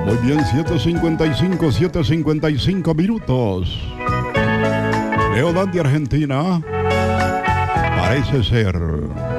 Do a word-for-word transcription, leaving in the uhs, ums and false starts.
Muy bien, siete cincuenta y cinco, siete cincuenta y cinco minutos. Leodán de Argentina. Parece ser.